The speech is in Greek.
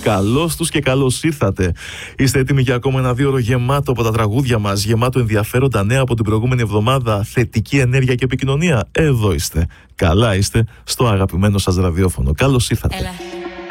Καλώς τους και καλώς ήρθατε. Είστε έτοιμοι για ακόμα ένα 2ωρο γεμάτο από τα τραγούδια μας, γεμάτο ενδιαφέροντα νέα από την προηγούμενη εβδομάδα, θετική ενέργεια και επικοινωνία? Εδώ είστε. Καλά είστε στο αγαπημένο σας ραδιόφωνο. Καλώς ήρθατε. Έλα.